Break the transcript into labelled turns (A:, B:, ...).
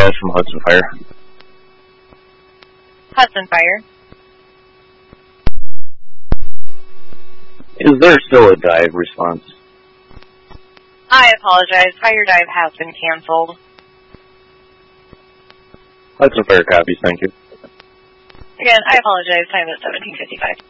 A: Josh from Hudson Fire.
B: Hudson Fire.
A: Is there still a dive response?
B: I apologize. Fire dive has been canceled.
A: Hudson Fire copies, thank you.
B: Again, I apologize. Time is 17:55.